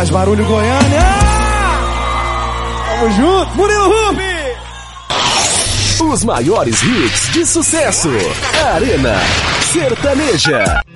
Faz barulho, Goiânia! Tamo junto, Murilo Rubi! Os maiores hits de sucesso. Arena Sertaneja.